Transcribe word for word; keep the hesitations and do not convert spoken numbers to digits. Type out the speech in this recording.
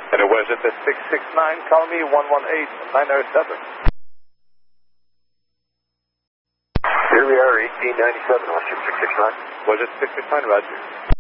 And it was at the six six nine, call me one one eight nine oh seven. Here we are, eighteen ninety-seven, Western six six nine. Was it six six nine, Roger?